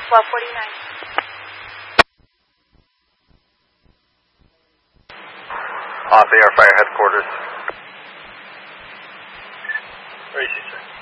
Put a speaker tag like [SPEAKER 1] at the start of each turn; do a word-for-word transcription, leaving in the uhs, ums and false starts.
[SPEAKER 1] twelve forty-nine.
[SPEAKER 2] Off Air Fire Headquarters.
[SPEAKER 3] Where is he, sir?